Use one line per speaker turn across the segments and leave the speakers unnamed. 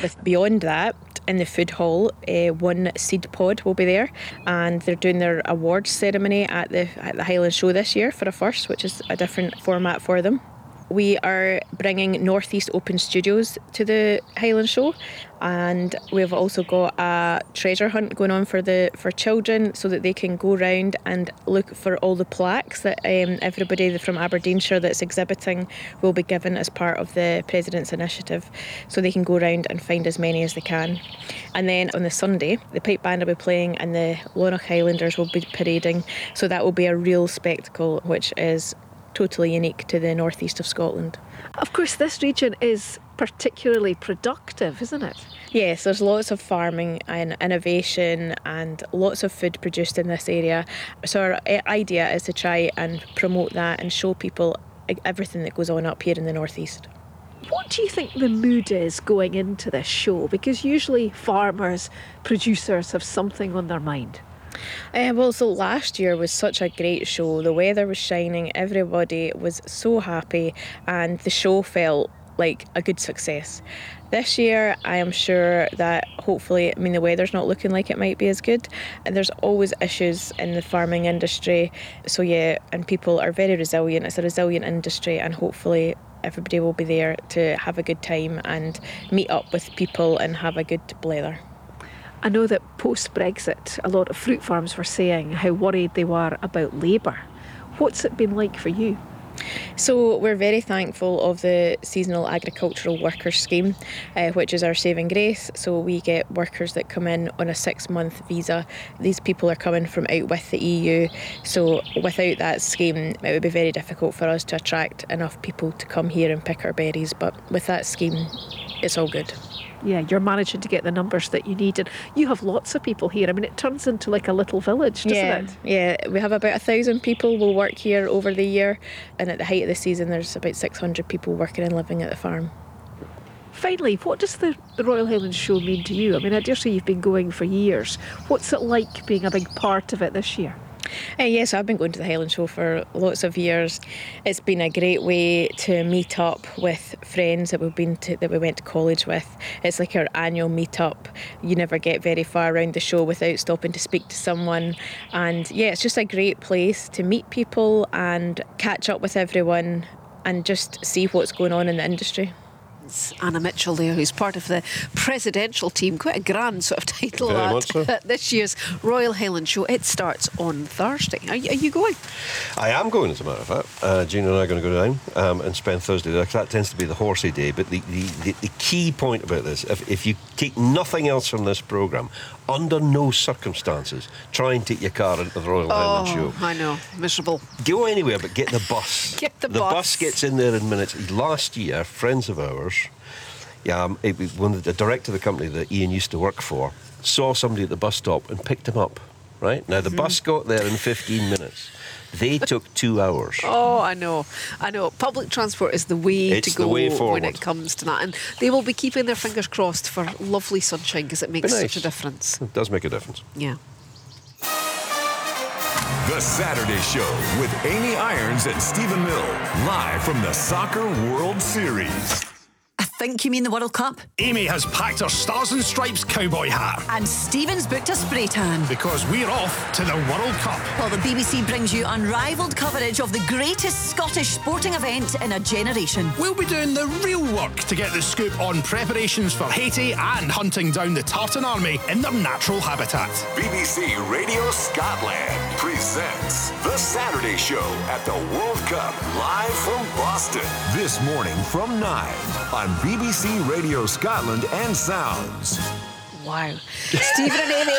With beyond that, in the food hall, one seed pod will be there, and they're doing their awards ceremony at the Highland Show this year for a first, which is a different format for them. We are bringing North East Open Studios to the Highland Show, and we've also got a treasure hunt going on for children, so that they can go round and look for all the plaques that everybody from Aberdeenshire that's exhibiting will be given as part of the President's Initiative, so they can go round and find as many as they can. And then on the Sunday, the pipe band will be playing and the Lonach Highlanders will be parading, so that will be a real spectacle, which is totally unique to the northeast of Scotland.
Of course, this region is particularly productive, isn't it?
Yes, there's lots of farming and innovation and lots of food produced in this area. So our idea is to try and promote that and show people everything that goes on up here in the northeast.
What do you think the mood is going into this show? Because usually farmers, producers have something on their mind.
So last year was such a great show. The weather was shining, everybody was so happy, and the show felt like a good success. This year, I am sure that hopefully, the weather's not looking like it might be as good, and there's always issues in the farming industry. So yeah, and people are very resilient. It's a resilient industry, and hopefully everybody will be there to have a good time and meet up with people and have a good blether.
I know that post-Brexit, a lot of fruit farms were saying how worried they were about labour. What's it been like for you?
So we're very thankful of the Seasonal Agricultural Workers Scheme, which is our saving grace. So we get workers that come in on a 6-month visa. These people are coming from out with the EU. So without that scheme, it would be very difficult for us to attract enough people to come here and pick our berries. But with that scheme, it's all good.
Yeah, you're managing to get the numbers that you need, and you have lots of people here. It turns into like a little village, doesn't it?
Yeah, we have about 1,000 people will work here over the year, and at the height of the season there's about 600 people working and living at the farm.
Finally, what does the Royal Highlands Show mean to you? I dare say you've been going for years. What's it like being a big part of it this year?
Yes, I've been going to the Highland Show for lots of years. It's been a great way to meet up with friends that we went to college with. It's like our annual meet-up. You never get very far around the show without stopping to speak to someone. And yeah, it's just a great place to meet people and catch up with everyone and just see what's going on in the industry.
Anna Mitchell there, who's part of the presidential team. Quite a grand sort of title at this year's Royal Highland Show. It starts on Thursday. Are you going?
I am going, as a matter of fact. Gina and I are going to go down and spend Thursday there. That tends to be the horsey day. But the key point about this, if you take nothing else from this programme, under no circumstances try and take your car into the Royal Highland Show.
I know, miserable.
Go anywhere but get the bus.
The
bus gets in there in minutes. Last year, friends of ours, the director of the company that Ian used to work for, saw somebody at the bus stop and picked him up. Right? Now, the bus got there in 15 minutes. They took 2 hours.
Oh, I know. Public transport is the way to go when it comes to that. And they will be keeping their fingers crossed for lovely sunshine, because it makes such a difference.
It does make a difference.
Yeah.
The Saturday Show with Amy Irons and Stephen Mill, live from the Soccer World Series.
I think you mean the World Cup?
Amy has packed her Stars and Stripes cowboy hat.
And Stephen's booked a spray tan.
Because we're off to the World Cup.
While the BBC brings you unrivaled coverage of the greatest Scottish sporting event in a generation.
We'll be doing the real work to get the scoop on preparations for Haiti and hunting down the Tartan Army in their natural habitat.
BBC Radio Scotland presents The Saturday Show at the World Cup, live from Boston. This morning from 9 on BBC Radio Scotland and Sounds.
Wow. Stephen and Amy.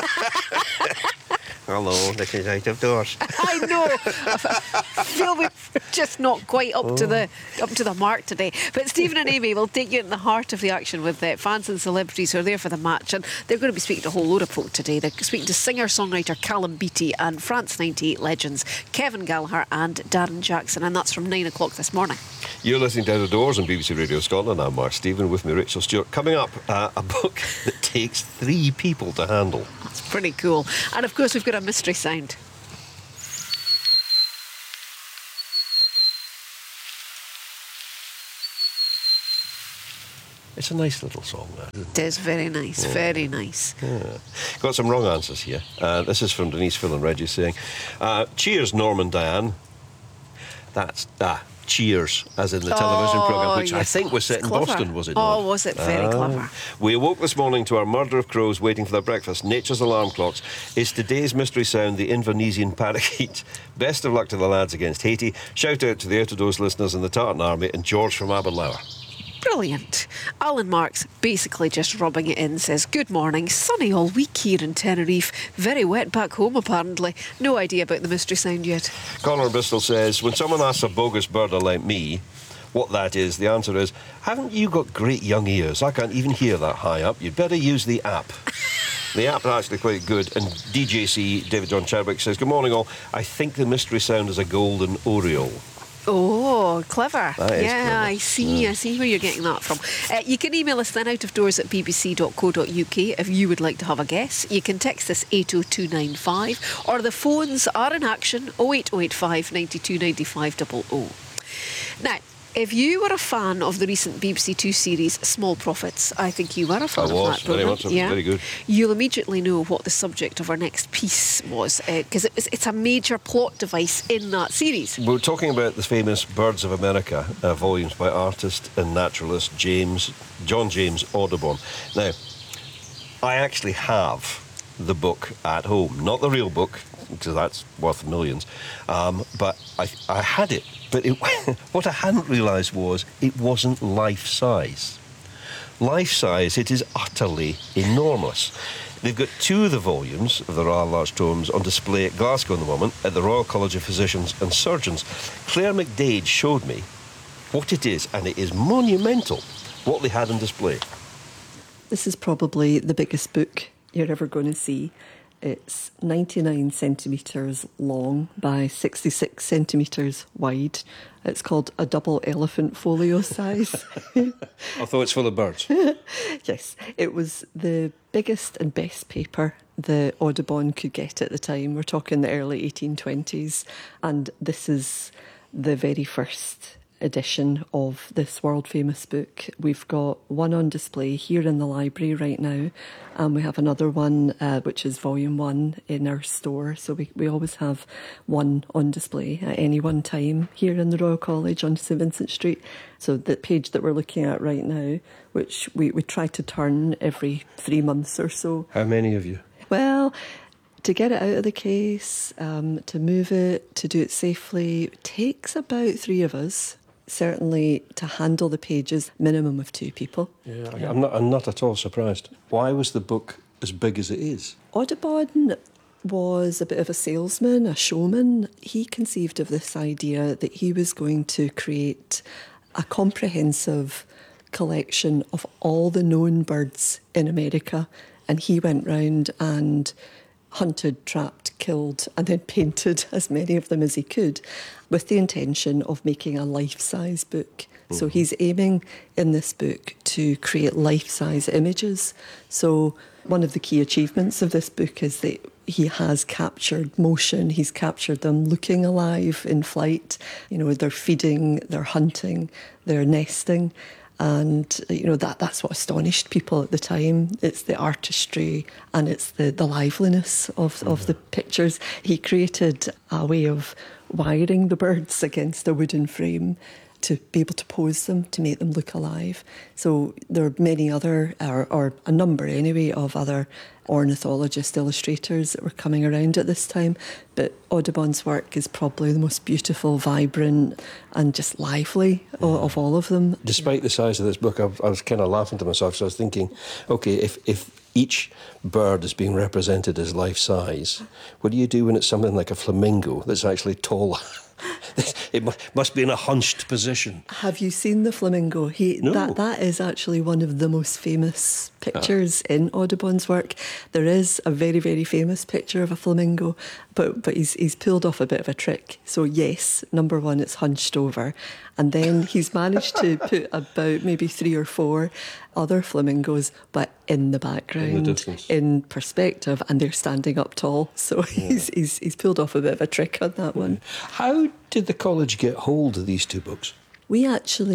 Hello, this is out of doors.
I know. I feel we're just not quite up to the mark today. But Stephen and Amy will take you in the heart of the action with fans and celebrities who are there for the match, and they're going to be speaking to a whole load of folk today. They're speaking to singer-songwriter Callum Beattie and France 98 legends Kevin Gallagher and Darren Jackson, and that's from 9 o'clock this morning.
You're listening to Out of Doors on BBC Radio Scotland. I'm Mark Stephen, with me Rachel Stewart. Coming up, a book that takes 3 people to handle.
That's pretty cool. And of course we've got a mystery sound.
It's a nice little song, that, isn't it?
It is very nice, very nice.
Yeah. Got some wrong answers here. This is from Denise, Phil and Reggie saying, cheers, Norman Diane. That's Cheers, as in the television programme, which I think was set in
clever.
Boston, was it
Oh,
not?
was it? Very clever.
We awoke this morning to our murder of crows waiting for their breakfast. Nature's alarm clocks. Is today's mystery sound the Indonesian parakeet? Best of luck to the lads against Haiti. Shout out to the Out of Doors listeners in the Tartan Army and George from Aberlour.
Brilliant. Alan Marks basically just rubbing it in, says, good morning, sunny all week here in Tenerife. Very wet back home, apparently. No idea about the mystery sound yet.
Conor Bristol says, when someone asks a bogus birder like me what that is, the answer is, haven't you got great young ears? I can't even hear that high up. You'd better use the app. The app is actually quite good. And DJC, David John Chadwick, says, good morning all. I think the mystery sound is a golden oriole.
Oh, clever.
That is
yeah,
clever.
I see where you're getting that from. You can email us then outofdoors@bbc.co.uk if you would like to have a guess. You can text us 80295 or the phones are in action 08085 92 95 00. Now, if you were a fan of the recent BBC Two series Small Profits, I think you were a fan
I
of
was,
that
very
programme.
much. It was very good.
You'll immediately know what the subject of our next piece was, because it's a major plot device in that series.
We're talking about the famous Birds of America volumes by artist and naturalist John James Audubon. Now, I actually have the book at home, not the real book, because that's worth millions, but I had it. But what I hadn't realised was it wasn't life-size. Life-size, it is utterly enormous. They've got two of the volumes of the Royal Large Tomes on display at Glasgow at the moment at the Royal College of Physicians and Surgeons. Claire McDade showed me what it is, and it is monumental, what they had on display.
This is probably the biggest book you're ever going to see. It's 99 centimetres long by 66 centimetres wide. It's called a double elephant folio size.
Although it's full of birds.
Yes, it was the biggest and best paper the Audubon could get at the time. We're talking the early 1820s. And this is the very first edition of this world-famous book. We've got one on display here in the library right now, and we have another one, which is volume 1, in our store. So we always have one on display at any one time here in the Royal College on St Vincent Street. So the page that we're looking at right now, which we try to turn every 3 months or so.
How many of you?
Well, to get it out of the case, to move it, to do it safely, takes about 3 of us. Certainly to handle the pages, minimum of 2 people.
Yeah, I'm not at all surprised. Why was the book as big as it is?
Audubon was a bit of a salesman, a showman. He conceived of this idea that he was going to create a comprehensive collection of all the known birds in America. And he went round and hunted, trapped, killed, and then painted as many of them as he could, with the intention of making a life-size book. So he's aiming in this book to create life-size images. So one of the key achievements of this book is that he has captured motion. He's captured them looking alive in flight. You know, they're feeding, they're hunting, they're nesting. And, you know, that's what astonished people at the time. It's the artistry and it's the liveliness of the pictures. He created a way of wiring the birds against a wooden frame to be able to pose them, to make them look alive. So there are many other, or a number anyway, of other ornithologist illustrators that were coming around at this time. But Audubon's work is probably the most beautiful, vibrant and just lively of all of them.
Despite the size of this book, I was kind of laughing to myself, so I was thinking, OK, if each bird is being represented as life-size, what do you do when it's something like a flamingo that's actually taller? It must be in a hunched position.
Have you seen the flamingo?
No.
That is actually one of the most famous pictures in Audubon's work. There is a very, very famous picture of a flamingo, but he's pulled off a bit of a trick. So yes, number one, it's hunched over. And then he's managed to put about maybe 3 or 4 other flamingos, but in the background,
in the distance,
in perspective, and they're standing up tall. So he's pulled off a bit of a trick on that one.
How did the college get hold of these 2 books?
We actually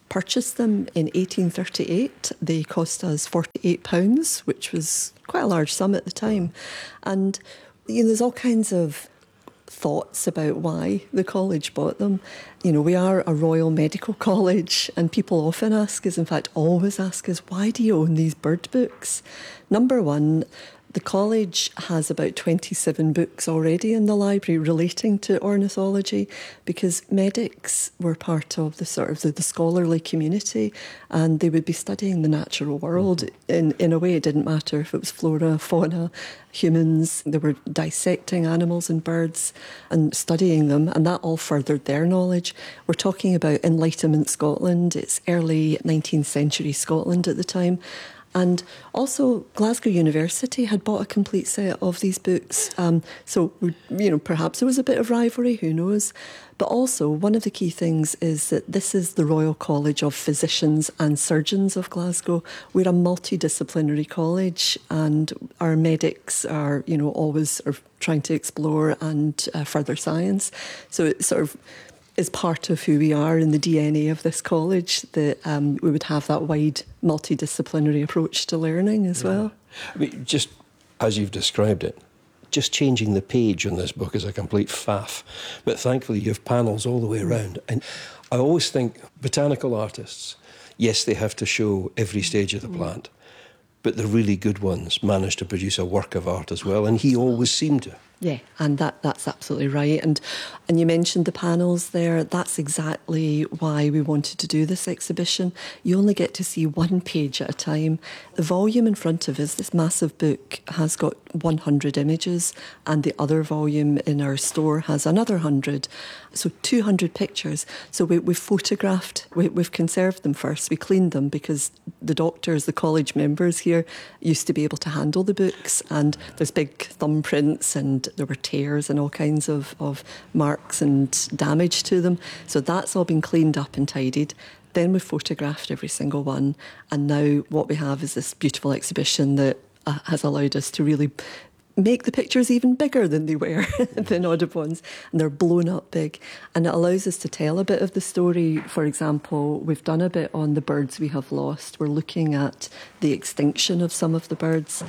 purchased them in 1838. They cost us £48, which was quite a large sum at the time. And there's all kinds of thoughts about why the college bought them. We are a Royal Medical College, and people often ask us, in fact always ask us, why do you own these bird books? Number one, the college has about 27 books already in the library relating to ornithology, because medics were part of the sort of the scholarly community, and they would be studying the natural world. In a way, it didn't matter if it was flora, fauna, humans. They were dissecting animals and birds and studying them, and that all furthered their knowledge. We're talking about Enlightenment Scotland. It's early 19th century Scotland at the time. And also, Glasgow University had bought a complete set of these books. So, perhaps there was a bit of rivalry, who knows? But also, one of the key things is that this is the Royal College of Physicians and Surgeons of Glasgow. We're a multidisciplinary college, and our medics are, always are trying to explore and further science. So it sort of is part of who we are in the DNA of this college, that we would have that wide multidisciplinary approach to learning as well.
I mean, just as you've described it, just changing the page on this book is a complete faff. But thankfully you have panels all the way around. And I always think botanical artists, yes, they have to show every stage of the plant, but the really good ones manage to produce a work of art as well, and he always seemed to.
Yeah, and that's absolutely right. And you mentioned the panels there. That's exactly why we wanted to do this exhibition. You only get to see one page at a time. The volume in front of us, this massive book, has got 100 images, and the other volume in our store has another 100. So 200 pictures. So we've photographed, we've conserved them first. We cleaned them because the doctors, the college members here, used to be able to handle the books, and there's big thumbprints, and there were tears and all kinds of marks and damage to them. So that's all been cleaned up and tidied. Then we've photographed every single one, and now what we have is this beautiful exhibition that has allowed us to really make the pictures even bigger than they were, than Audubon's, and they're blown up big. And it allows us to tell a bit of the story. For example, we've done a bit on the birds we have lost. We're looking at the extinction of some of the birds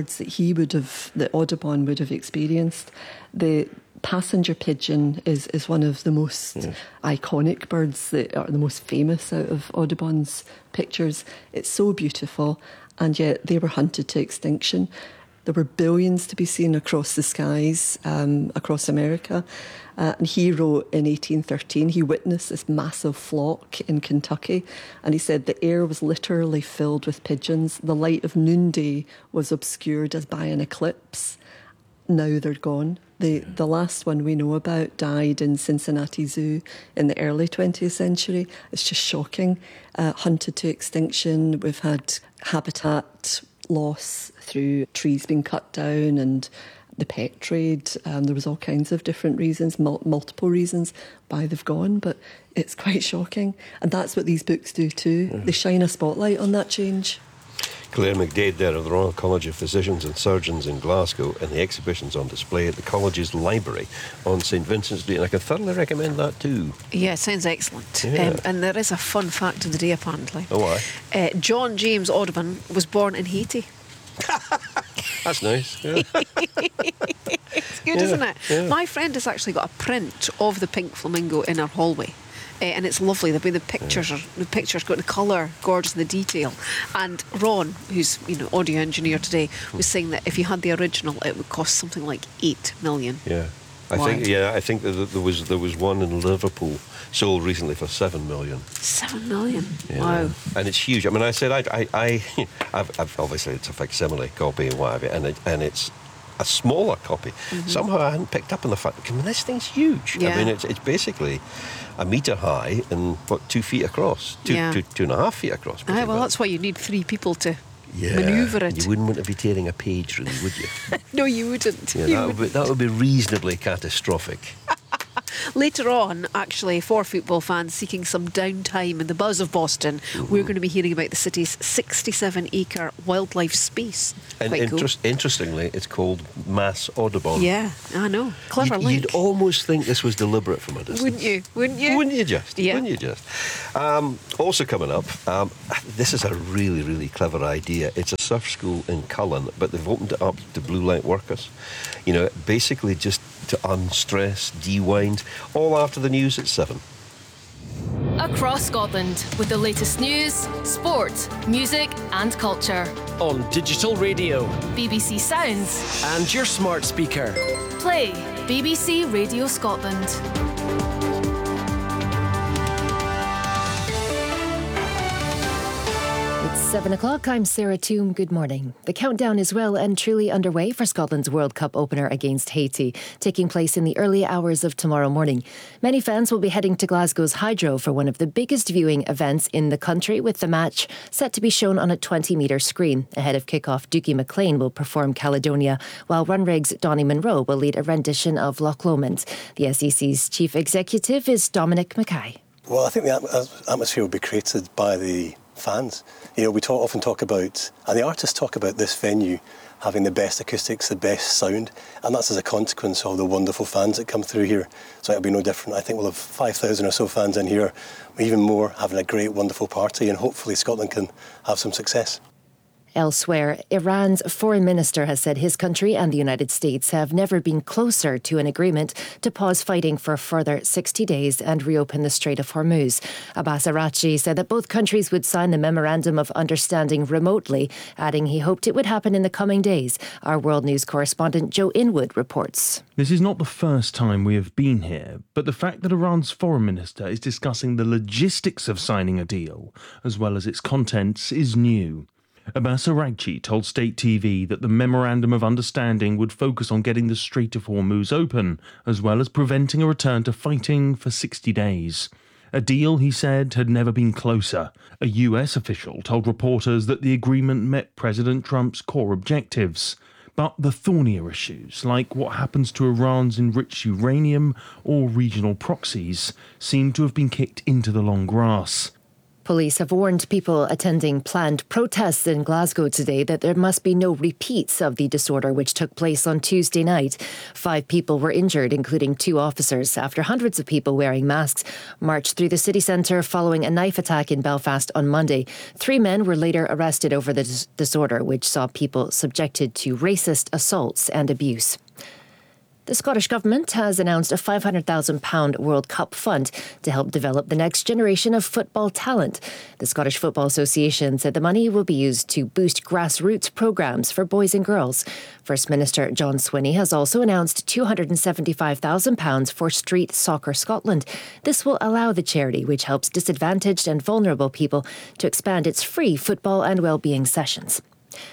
that Audubon would have experienced. The passenger pigeon is one of the most iconic birds that are the most famous out of Audubon's pictures. It's so beautiful, and yet they were hunted to extinction. There were billions to be seen across the skies, across America. And he wrote in 1813, he witnessed this massive flock in Kentucky, and he said the air was literally filled with pigeons. The light of noonday was obscured as by an eclipse. Now they're gone. The last one we know about died in Cincinnati Zoo in the early 20th century. It's just shocking. Hunted to extinction. We've had habitat loss through trees being cut down and the pet trade. There was all kinds of different reasons, multiple reasons why they've gone, but it's quite shocking. And that's what these books do too. They shine a spotlight on that change.
Claire McDade there of the Royal College of Physicians and Surgeons in Glasgow, and the exhibition's on display at the college's library on St Vincent's Street, and I can thoroughly recommend that too.
Yeah, sounds excellent.
Yeah.
And there is a fun fact of the day, apparently.
Oh, why?
John James Audubon was born in Haiti.
That's nice. Yeah.
It's good, isn't it?
Yeah.
My friend has actually got a print of the pink flamingo in her hallway. And it's lovely. The pictures got the colour, gorgeous, and the detail. And Ron, who's audio engineer today, was saying that if you had the original, it would cost something like $8 million.
Yeah, I think that there was one in Liverpool sold recently for $7 million.
$7 million.
Yeah.
Wow. And
it's huge. I mean, I said I've obviously it's a facsimile copy and what have you, and it's a smaller copy. Somehow I hadn't picked up on the fact. I mean, this thing's huge.
Yeah.
I mean, it's basically a metre high and 2 feet across, two and a half feet across.
Well, that's why you need 3 people to manoeuvre it.
You wouldn't want to be tearing a page, really, would you?
No, you wouldn't.
Yeah, that would be reasonably catastrophic.
Later on, actually, for football fans seeking some downtime in the buzz of Boston, we're going to be hearing about the city's 67-acre wildlife space.
And
Quite cool.
interestingly, it's called Mass Audubon.
Yeah, I know. Clever link.
You'd almost think this was deliberate from a distance.
Wouldn't you? Wouldn't you?
Wouldn't you just?
Yeah.
Wouldn't you just? Also coming up, this is a really, really clever idea. It's a surf school in Cullen, but they've opened it up to blue light workers. You know, basically just to unstress, de-wind, all after the news at 7.
Across Scotland with the latest news, sport, music and culture.
On digital radio.
BBC Sounds.
And your smart speaker.
Play BBC Radio Scotland.
It's 7 o'clock. I'm Sarah Toom. Good morning. The countdown is well and truly underway for Scotland's World Cup opener against Haiti, taking place in the early hours of tomorrow morning. Many fans will be heading to Glasgow's Hydro for one of the biggest viewing events in the country, with the match set to be shown on a 20-metre screen. Ahead of kick-off, Doogie McLean will perform Caledonia, while Runrig's Donny Munro will lead a rendition of Loch Lomond. The SEC's chief executive is Dominic Mackay.
Well, I think the atmosphere will be created by the fans. You know, we often talk about, and the artists talk about this venue having the best acoustics, the best sound, and that's as a consequence of the wonderful fans that come through here. So it'll be no different. I think we'll have 5,000 or so fans in here, even more, having a great, wonderful party, and hopefully Scotland can have some success.
Elsewhere, Iran's foreign minister has said his country and the United States have never been closer to an agreement to pause fighting for a further 60 days and reopen the Strait of Hormuz. Abbas Araghchi said that both countries would sign the Memorandum of Understanding remotely, adding he hoped it would happen in the coming days. Our World News correspondent Joe Inwood reports.
This is not the first time we have been here, but the fact that Iran's foreign minister is discussing the logistics of signing a deal, as well as its contents, is new. Abbas Araghchi told State TV that the Memorandum of Understanding would focus on getting the Strait of Hormuz open, as well as preventing a return to fighting for 60 days. A deal, he said, had never been closer. A US official told reporters that the agreement met President Trump's core objectives. But the thornier issues, like what happens to Iran's enriched uranium or regional proxies, seem to have been kicked into the long grass.
Police have warned people attending planned protests in Glasgow today that there must be no repeats of the disorder which took place on Tuesday night. 5 people were injured, including 2 officers, after hundreds of people wearing masks marched through the city centre following a knife attack in Belfast on Monday. 3 men were later arrested over the disorder, which saw people subjected to racist assaults and abuse. The Scottish Government has announced a £500,000 World Cup fund to help develop the next generation of football talent. The Scottish Football Association said the money will be used to boost grassroots programmes for boys and girls. First Minister John Swinney has also announced £275,000 for Street Soccer Scotland. This will allow the charity, which helps disadvantaged and vulnerable people, to expand its free football and wellbeing sessions.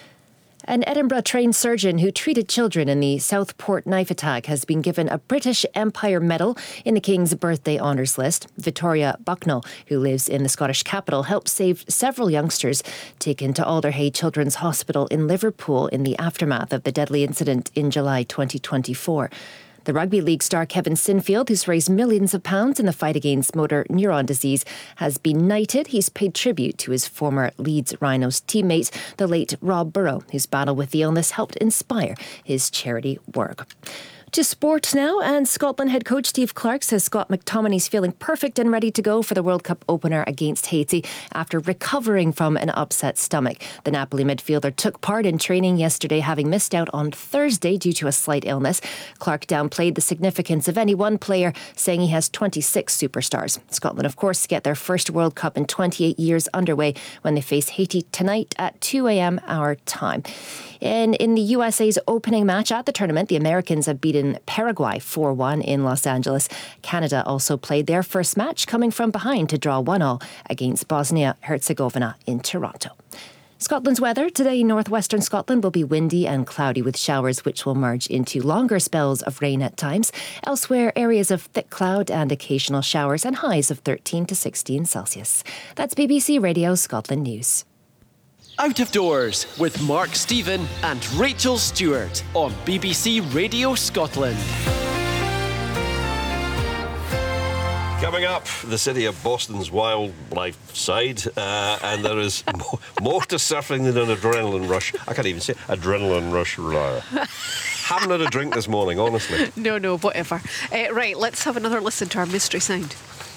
An Edinburgh-trained surgeon who treated children in the Southport knife attack has been given a British Empire Medal in the King's Birthday Honours list. Victoria Bucknell, who lives in the Scottish capital, helped save several youngsters taken to Alderhay Children's Hospital in Liverpool in the aftermath of the deadly incident in July 2024. The rugby league star Kevin Sinfield, who's raised millions of pounds in the fight against motor neuron disease, has been knighted. He's paid tribute to his former Leeds Rhinos teammate, the late Rob Burrow, whose battle with the illness helped inspire his charity work. To sport now, and Scotland head coach Steve Clarke says Scott McTominay's feeling perfect and ready to go for the World Cup opener against Haiti after recovering from an upset stomach. The Napoli midfielder took part in training yesterday, having missed out on Thursday due to a slight illness. Clarke downplayed the significance of any one player, saying he has 26 superstars. Scotland, of course, get their first World Cup in 28 years underway when they face Haiti tonight at 2 a.m. our time. And in the USA's opening match at the tournament, the Americans have beaten Paraguay 4-1 in Los Angeles. Canada also played their first match, coming from behind to draw 1-1 against Bosnia-Herzegovina in Toronto. Scotland's weather. Today, northwestern Scotland will be windy and cloudy with showers which will merge into longer spells of rain at times. Elsewhere, areas of thick cloud and occasional showers and highs of 13 to 16 Celsius. That's BBC Radio Scotland News.
Out of Doors with Mark Stephen and Rachel Stewart on BBC Radio Scotland.
Coming up, the city of Boston's wildlife side, and there is more to surfing than an adrenaline rush. I can't even say adrenaline rush. Haven't had a drink this morning, honestly.
No, whatever. Right, let's have another listen to our mystery sound.